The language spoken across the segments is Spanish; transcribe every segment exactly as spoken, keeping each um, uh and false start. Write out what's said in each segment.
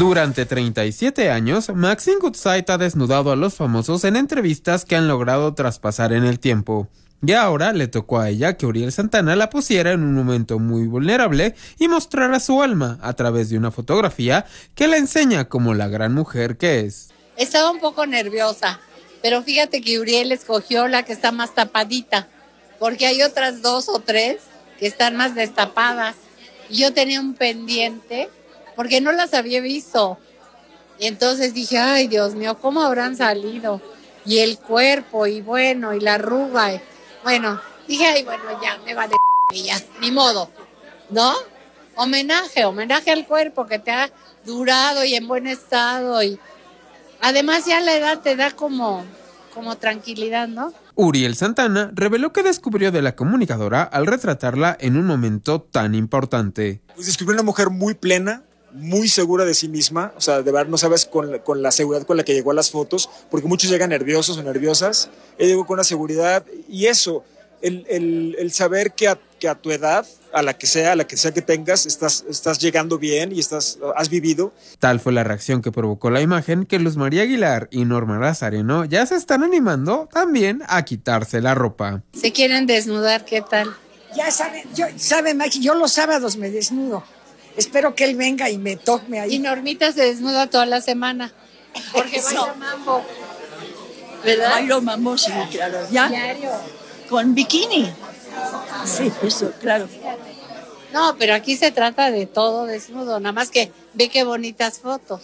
Durante treinta y siete años, Maxine Goodside ha desnudado a los famosos en entrevistas que han logrado traspasar en el tiempo. Y ahora le tocó a ella que Uriel Santana la pusiera en un momento muy vulnerable y mostrara su alma a través de una fotografía que la enseña como la gran mujer que es. Estaba un poco nerviosa, pero fíjate que Uriel escogió la que está más tapadita, porque hay otras dos o tres que están más destapadas. Y yo tenía un pendiente, porque no las había visto. Y entonces dije, ay, Dios mío, ¿cómo habrán salido? Y el cuerpo, y bueno, y la arruga. Y, bueno, dije, ay, bueno, ya, me vale ya, ni modo, ¿no? Homenaje, homenaje al cuerpo que te ha durado y en buen estado. Y además ya la edad te da como, como tranquilidad, ¿no? Uriel Santana reveló que descubrió de la comunicadora al retratarla en un momento tan importante. Pues descubrí una mujer muy plena, muy segura de sí misma, o sea, de verdad no sabes con la, con la seguridad con la que llegó a las fotos, porque muchos llegan nerviosos o nerviosas, ella llegó con una seguridad y eso, el, el, el saber que a, que a tu edad, a la que sea, a la que sea que tengas, estás, estás llegando bien y estás, has vivido. Tal fue la reacción que provocó la imagen que Luz María Aguilar y Norma Lazareno ya se están animando también a quitarse la ropa. ¿Se quieren desnudar? ¿Qué tal? Ya saben, yo, sabe Maxi, yo los sábados me desnudo. Espero que él venga y me toque ahí. Y Normita se desnuda toda la semana, porque Eso. baila mambo, ¿verdad? Bailo mambo, sí, claro. ¿Ya? Diario. Con bikini. Sí, eso, claro. No, pero aquí se trata de todo desnudo, nada más que ve qué bonitas fotos.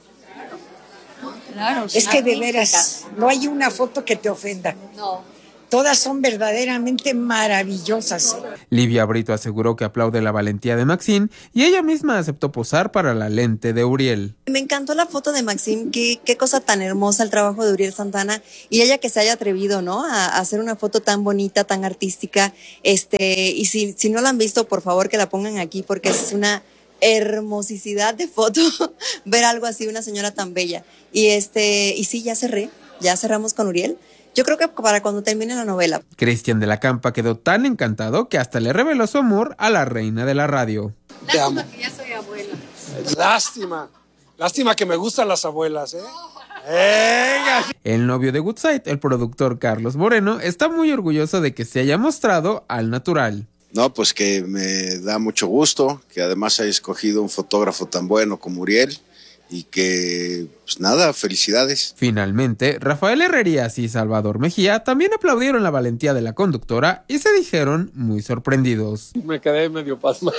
Claro. Es que de veras, no hay una foto que te ofenda. No. Todas son verdaderamente maravillosas. Livia Brito aseguró que aplaude la valentía de Maxine y ella misma aceptó posar para la lente de Uriel. Me encantó la foto de Maxine, qué, qué cosa tan hermosa el trabajo de Uriel Santana y ella que se haya atrevido, ¿no? A, a hacer una foto tan bonita, tan artística. Este, y si, si no la han visto, por favor que la pongan aquí porque es una hermosicidad de foto ver algo así, una señora tan bella. Y este, y sí, ya cerré, ya cerramos con Uriel. Yo creo que para cuando termine la novela. Cristian de la Campa quedó tan encantado que hasta le reveló su amor a la reina de la radio. Lástima que ya soy abuela. Lástima, lástima que me gustan las abuelas, ¿eh? Venga. El novio de Goodside, el productor Carlos Moreno, está muy orgulloso de que se haya mostrado al natural. No, pues que me da mucho gusto, que además haya escogido un fotógrafo tan bueno como Uriel. Y que, pues nada, felicidades. Finalmente, Rafael Herrerías y Salvador Mejía también aplaudieron la valentía de la conductora y se dijeron muy sorprendidos. Me quedé medio pasmado.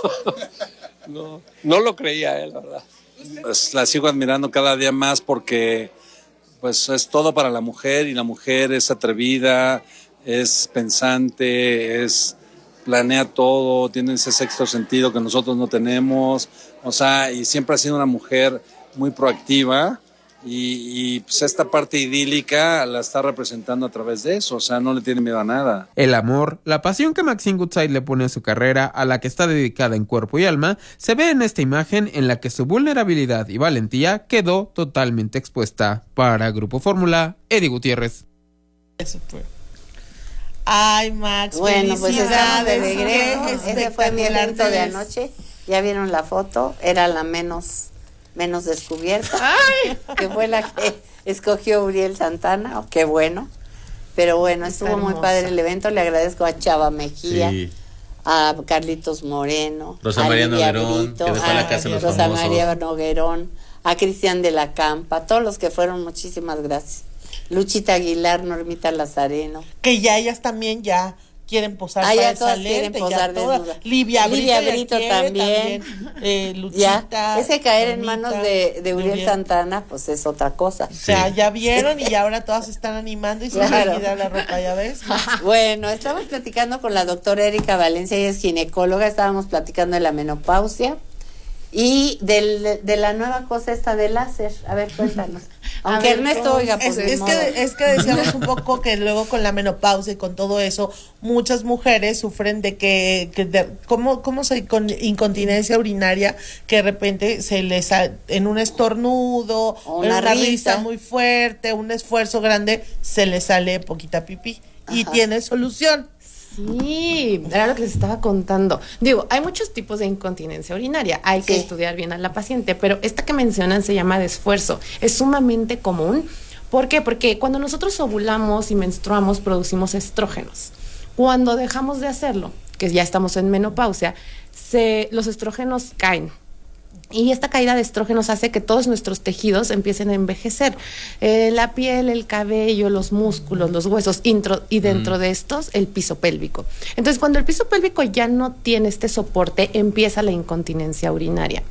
No, no lo creía, eh, la verdad. Pues la sigo admirando cada día más porque pues es todo para la mujer y la mujer es atrevida, es pensante, es planea todo, tiene ese sexto sentido que nosotros no tenemos, o sea, y siempre ha sido una mujer muy proactiva y, y pues esta parte idílica la está representando a través de eso, o sea, no le tiene miedo a nada. El amor, la pasión que Maxine Goodside le pone a su carrera, a la que está dedicada en cuerpo y alma, se ve en esta imagen en la que su vulnerabilidad y valentía quedó totalmente expuesta. Para Grupo Fórmula, Eddie Gutiérrez. Eso fue. Ay, Max, bueno, pues estamos de regreso. Ese fue mi evento de anoche. Ya vieron la foto, era la menos menos descubierta. Ay. Que fue la que escogió Uriel Santana. Oh, qué bueno. Pero bueno, estuvo hermosa. Muy padre el evento. Le agradezco a Chava Mejía, sí. A Carlitos Moreno, Rosa a María Livia Noguerón, Brito, que dejó a la casa de los Rosa famosos. María Noguerón, a Cristian de la Campa, todos los que fueron, muchísimas gracias. Luchita Aguilar, Normita Lazareno. Que ya ellas también ya quieren posar ah, para ya esa lente, posar ya todas. Livia Brito, Livia Brito también. también. Eh, Luchita. Ya, ese caer Normita, en manos de, de Uriel, Uriel Santana, pues es otra cosa. O sea, sí. Ya vieron y ahora todas se están animando y se claro. van a quitar la ropa, ya ves. Bueno, estamos platicando con la doctora Erika Valencia, ella es ginecóloga, estábamos platicando de la menopausia y del, de la nueva cosa esta de láser. A ver, cuéntanos. Aunque ver, Ernesto, oiga, pues es, es que es que decíamos un poco que luego con la menopausia y con todo eso, muchas mujeres sufren de que, que de, ¿cómo, cómo se con incontinencia urinaria, que de repente se les en un estornudo, o una, una risa muy fuerte, un esfuerzo grande, se les sale poquita pipí. Ajá. Y tiene solución. Sí, era lo que les estaba contando. Digo, hay muchos tipos de incontinencia urinaria, hay que Sí. estudiar bien a la paciente, pero esta que mencionan se llama de esfuerzo, es sumamente común. ¿Por qué? Porque cuando nosotros ovulamos y menstruamos producimos estrógenos. Cuando dejamos de hacerlo, que ya estamos en menopausia, se, los estrógenos caen. Y esta caída de estrógenos hace que todos nuestros tejidos empiecen a envejecer. Eh, la piel, el cabello, los músculos, los huesos, intro, y dentro mm. de estos, el piso pélvico. Entonces, cuando el piso pélvico ya no tiene este soporte, empieza la incontinencia urinaria.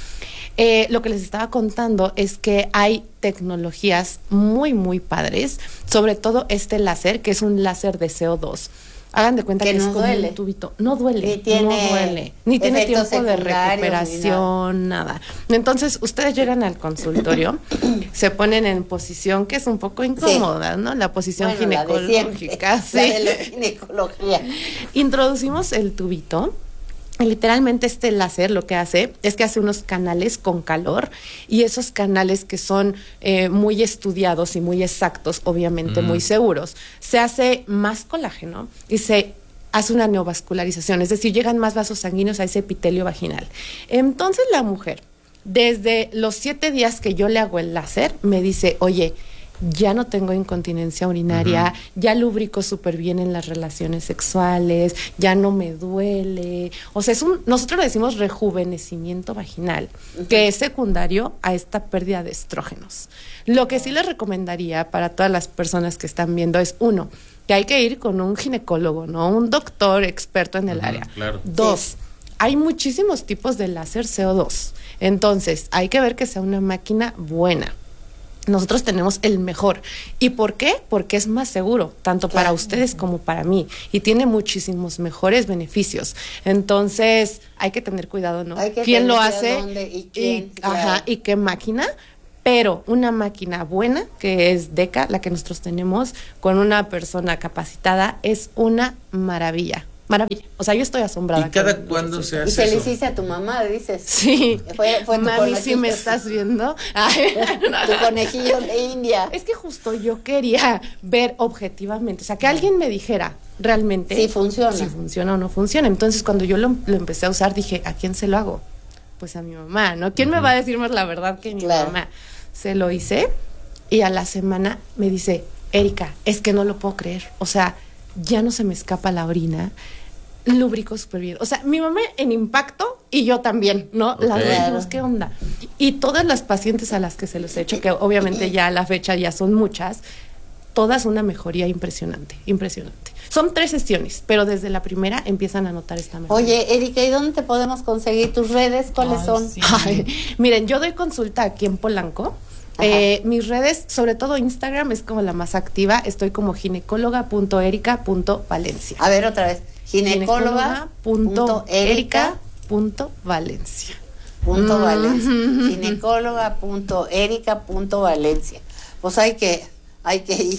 Eh, lo que les estaba contando es que hay tecnologías muy, muy padres, sobre todo este láser, que es un láser de C O dos. Hagan de cuenta que, que no es como duele. Un tubito. No duele, ni tiene no duele. Ni tiene tiempo de recuperación, nada. nada. Entonces, ustedes llegan al consultorio, se ponen en posición que es un poco incómoda, sí. ¿no? La posición bueno, ginecológica. La de sí. La de la ginecología. Introducimos el tubito. Literalmente este láser lo que hace es que hace unos canales con calor y esos canales que son eh, muy estudiados y muy exactos, obviamente mm. muy seguros, se hace más colágeno y se hace una neovascularización, es decir, llegan más vasos sanguíneos a ese epitelio vaginal. Entonces la mujer, desde los siete días que yo le hago el láser, me dice, oye, ya no tengo incontinencia urinaria, uh-huh. ya lubrico súper bien en las relaciones sexuales, ya no me duele. O sea, es un, nosotros le decimos rejuvenecimiento vaginal, uh-huh. que es secundario a esta pérdida de estrógenos. Lo que sí les recomendaría para todas las personas que están viendo es, uno, que hay que ir con un ginecólogo, ¿no? Un doctor experto en el uh-huh, área. Claro. Dos, sí. hay muchísimos tipos de láser C O dos. Entonces, hay que ver que sea una máquina buena. Nosotros tenemos el mejor. ¿Y por qué? Porque es más seguro, tanto claro. para ustedes como para mí. Y tiene muchísimos mejores beneficios. Entonces, hay que tener cuidado, ¿no? Hay que ¿Quién lo tener hace? Dónde y quién. Y, claro. Ajá, y qué máquina. Pero una máquina buena, que es DECA, la que nosotros tenemos, con una persona capacitada, es una maravilla. Maravilla. O sea, yo estoy asombrada. ¿Y cada cuándo se hace eso? Y se eso? le hiciste a tu mamá, dices. Sí. Fue, fue Mami, si me estás viendo. Ay, tu conejillo de India. Es que justo yo quería ver objetivamente, o sea, que alguien me dijera realmente si funciona. Si funciona o no funciona. Entonces, cuando yo lo, lo empecé a usar, dije, ¿a quién se lo hago? Pues a mi mamá, ¿no? ¿Quién uh-huh. me va a decir más la verdad que mi claro. mamá? Se lo hice y a la semana me dice, Erika, es que no lo puedo creer. O sea, ya no se me escapa la orina, lubrico súper bien. O sea, mi mamá en impacto y yo también, ¿no? Okay. Las dijimos, ¿qué onda? Y todas las pacientes a las que se los he hecho, que obviamente ya a la fecha ya son muchas, todas una mejoría impresionante, impresionante. Son tres sesiones, pero desde la primera empiezan a notar esta mejoría. Oye, Erika, ¿y dónde te podemos conseguir tus redes? ¿Cuáles Ay, son? Sí. Ay, miren, yo doy consulta aquí en Polanco. Eh, mis redes, sobre todo Instagram, es como la más activa. Estoy como ginecóloga punto erica punto valencia. A ver, otra vez. Ginecóloga punto erica punto valencia. Punto Valencia. Ginecóloga punto erica punto valencia. Pues hay que, hay que ir.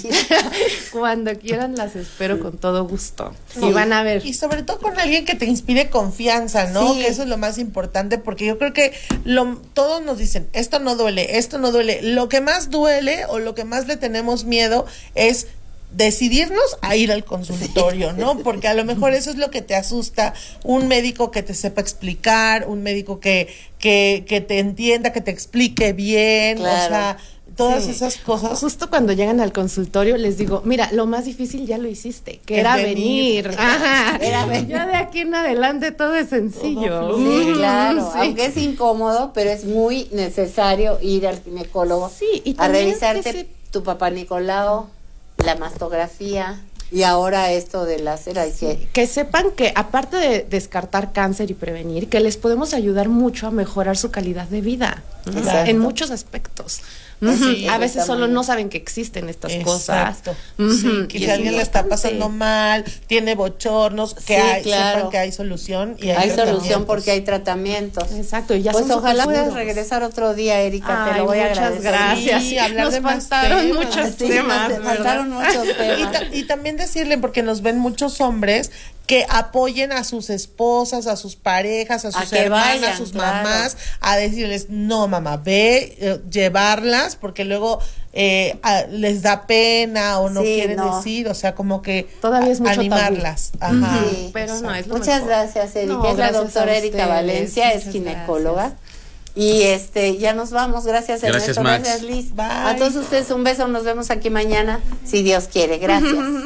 Cuando quieran las espero con todo gusto. Sí. Y van a ver. Y sobre todo con alguien que te inspire confianza, ¿no? Sí. Que eso es lo más importante, porque yo creo que lo, todos nos dicen, esto no duele, esto no duele. Lo que más duele o lo que más le tenemos miedo es decidirnos a ir al consultorio, ¿no? Porque a lo mejor eso es lo que te asusta, un médico que te sepa explicar, un médico que, que, que te entienda, que te explique bien, claro. o sea, todas Sí. esas cosas. Justo cuando llegan al consultorio les digo, mira, lo más difícil ya lo hiciste, que era venir. venir. Ajá. Era venir. Ya de aquí en adelante todo es sencillo. Sí, claro, Sí. aunque es incómodo, pero es muy necesario ir al ginecólogo Sí, y a también revisarte que se- tu papá Nicolau, la mastografía y ahora esto del láser. Hay que Que sepan que aparte de descartar cáncer y prevenir, que les podemos ayudar mucho a mejorar su calidad de vida, ¿no? Exacto. En muchos aspectos. Sí, a veces solo también. no saben que existen estas Exacto. cosas. Sí, Ujú. que Y si es alguien le está importante. pasando mal, tiene bochornos, que Sí, hay, claro. sepan que hay solución. Y hay tratamientos. solución porque hay tratamientos. Exacto, y ya Pues son ojalá superseguros. puedas regresar otro día, Erika, te Ay, lo voy a muchas agradecer. gracias. Sí, hablar Nos de más faltaron temas. muchos Sí, temas, nos ¿verdad? faltaron muchos Y, temas. ta- y también decirle, porque nos ven muchos hombres que apoyen a sus esposas, a sus parejas, a sus que hermanas, vayan, a sus claro. mamás, a decirles, no mamá, ve, eh, llevarlas, porque luego eh, a, les da pena o no Sí, quieren no. decir, o sea, como que Todavía es mucho animarlas. tabú. Ajá. Sí, pero no, es lo Muchas mejor. gracias, Erika. No, es la gracias doctora a Erika ustedes, Valencia, es muchas ginecóloga. gracias. Y este, ya nos vamos. Gracias, Ernesto. Gracias, Max. Gracias, Liz. Bye. A todos ustedes un beso. Nos vemos aquí mañana, si Dios quiere. Gracias.